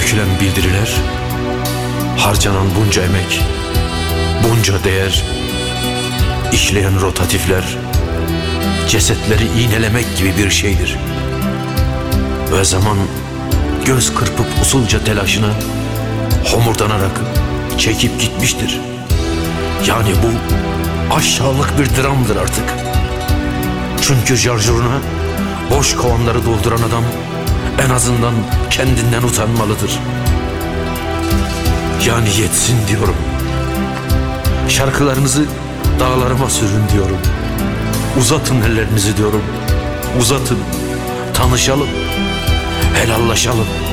dökülen bildiriler, harcanan bunca emek, bunca değer, işleyen rotatifler, cesetleri iğnelemek gibi bir şeydir. Ve zaman göz kırpıp usulca telaşına homurdanarak çekip gitmiştir. Yani bu aşağılık bir dramdır artık. Çünkü şarjörüne boş kovanları dolduran adam en azından kendinden utanmalıdır. Yani yetsin diyorum. Şarkılarınızı dağlarıma sürün diyorum. Uzatın ellerinizi diyorum. Uzatın, tanışalım, helallaşalım.